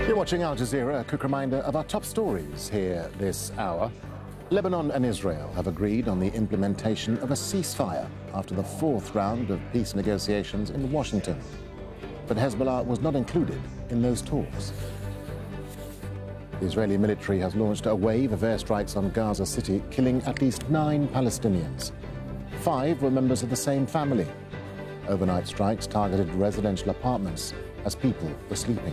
You're watching Al Jazeera, a quick reminder of our top stories here this hour. Lebanon and Israel have agreed on the implementation of a ceasefire after the fourth round of peace negotiations in Washington. But Hezbollah was not included in those talks. The Israeli military has launched a wave of airstrikes on Gaza City, killing at least 9 Palestinians. 5 were members of the same family. Overnight strikes targeted residential apartments as people were sleeping.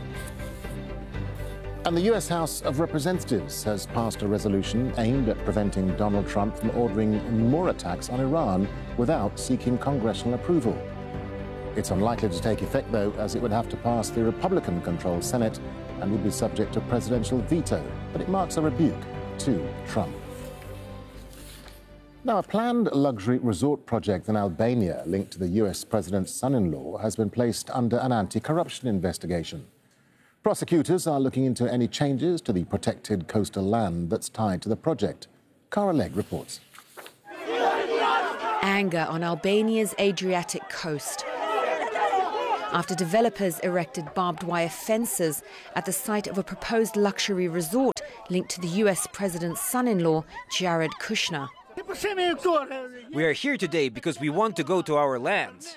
And the US House of Representatives has passed a resolution aimed at preventing Donald Trump from ordering more attacks on Iran without seeking congressional approval. It's unlikely to take effect, though, as it would have to pass the Republican-controlled Senate and would be subject to presidential veto, but it marks a rebuke to Trump. Now, a planned luxury resort project in Albania linked to the US president's son-in-law has been placed under an anti-corruption investigation. Prosecutors are looking into any changes to the protected coastal land that's tied to the project. Cara Legg reports. Anger on Albania's Adriatic coast after developers erected barbed wire fences at the site of a proposed luxury resort linked to the US president's son-in-law, Jared Kushner. We are here today because we want to go to our lands.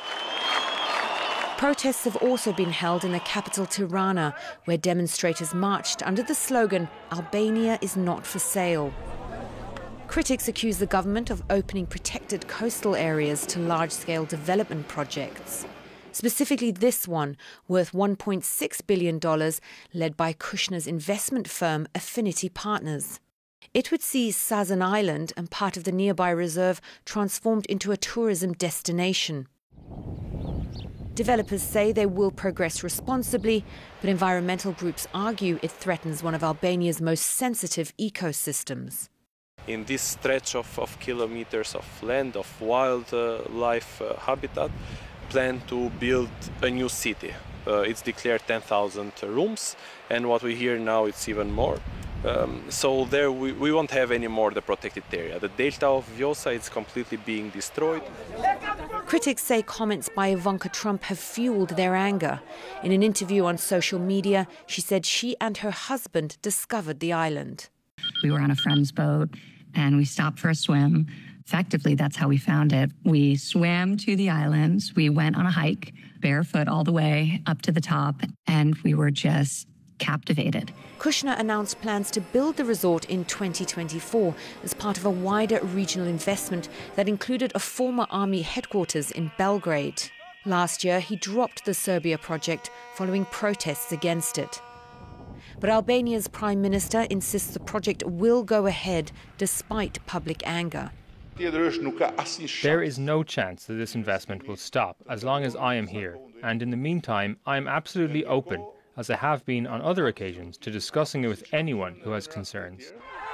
Protests have also been held in the capital Tirana, where demonstrators marched under the slogan, "Albania is not for sale." Critics accuse the government of opening protected coastal areas to large-scale development projects. Specifically this one, worth $1.6 billion, led by Kushner's investment firm Affinity Partners. It would see Sazan Island and part of the nearby reserve transformed into a tourism destination. Developers say they will progress responsibly, but environmental groups argue it threatens one of Albania's most sensitive ecosystems. In this stretch of kilometers of land, of wildlife habitat, plan to build a new city. It's declared 10,000 rooms, and what we hear now it's even more. So there we won't have any more the protected area. The delta of Vjosa is completely being destroyed. Critics say comments by Ivanka Trump have fueled their anger. In an interview on social media, she said she and her husband discovered the island. We were on a friend's boat and we stopped for a swim. Effectively, that's how we found it. We swam to the islands. We went on a hike, barefoot all the way up to the top, and we were just captivated. Kushner announced plans to build the resort in 2024 as part of a wider regional investment that included a former army headquarters in Belgrade. Last year, he dropped the Serbia project following protests against it. But Albania's prime minister insists the project will go ahead despite public anger. There is no chance that this investment will stop as long as I am here. And in the meantime, I am absolutely open, as I have been on other occasions, to discussing it with anyone who has concerns.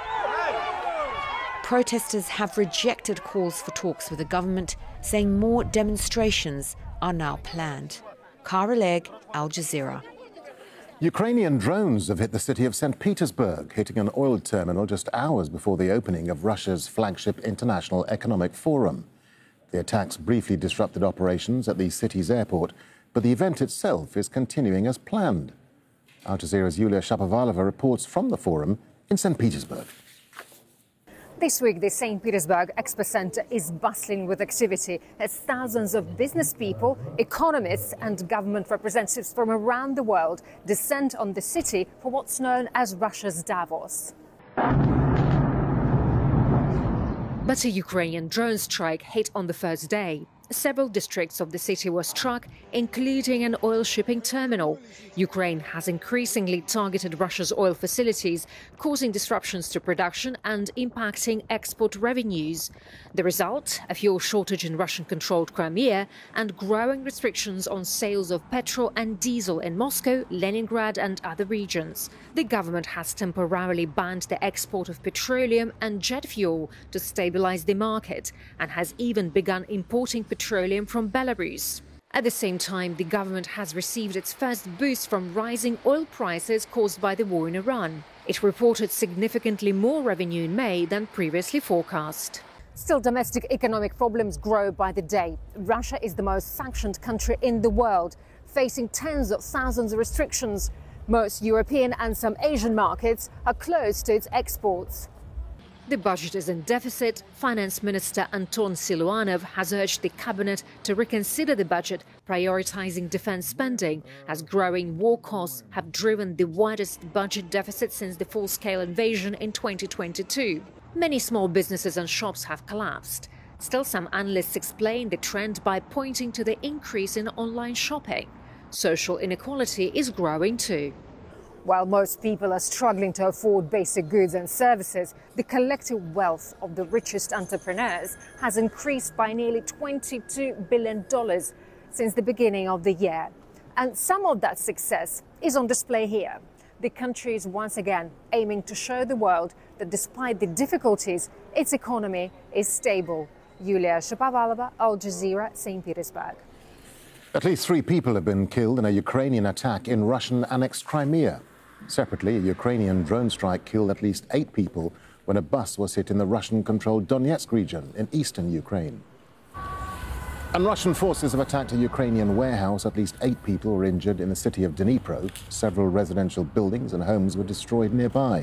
Protesters have rejected calls for talks with the government, saying more demonstrations are now planned. Cara Legg, Al Jazeera. Ukrainian drones have hit the city of St. Petersburg, hitting an oil terminal just hours before the opening of Russia's flagship International Economic Forum. The attacks briefly disrupted operations at the city's airport, but the event itself is continuing as planned. Al Jazeera's Yulia Shapovalova reports from the forum in St. Petersburg. This week, the St. Petersburg Expo Center is bustling with activity as thousands of business people, economists and government representatives from around the world descend on the city for what's known as Russia's Davos. But a Ukrainian drone strike hit on the first day. Several districts of the city were struck, including an oil shipping terminal. Ukraine has increasingly targeted Russia's oil facilities, causing disruptions to production and impacting export revenues. The result, a fuel shortage in Russian-controlled Crimea and growing restrictions on sales of petrol and diesel in Moscow, Leningrad and other regions. The government has temporarily banned the export of petroleum and jet fuel to stabilize the market and has even begun importing petroleum from Belarus. At the same time, the government has received its first boost from rising oil prices caused by the war in Iran. It reported significantly more revenue in May than previously forecast. Still, domestic economic problems grow by the day. Russia is the most sanctioned country in the world, facing tens of thousands of restrictions. Most European and some Asian markets are closed to its exports. The budget is in deficit. Finance Minister Anton Siluanov has urged the cabinet to reconsider the budget, prioritizing defense spending, as growing war costs have driven the widest budget deficit since the full-scale invasion in 2022. Many small businesses and shops have collapsed. Still, some analysts explain the trend by pointing to the increase in online shopping. Social inequality is growing too. While most people are struggling to afford basic goods and services, the collective wealth of the richest entrepreneurs has increased by nearly $22 billion since the beginning of the year. And some of that success is on display here. The country is once again aiming to show the world that despite the difficulties, its economy is stable. Yulia Shapovalova, Al Jazeera, St. Petersburg. At least 3 people have been killed in a Ukrainian attack in Russian-annexed Crimea. Separately, a Ukrainian drone strike killed at least 8 people when a bus was hit in the Russian-controlled Donetsk region in eastern Ukraine. And Russian forces have attacked a Ukrainian warehouse. At least 8 people were injured in the city of Dnipro. Several residential buildings and homes were destroyed nearby.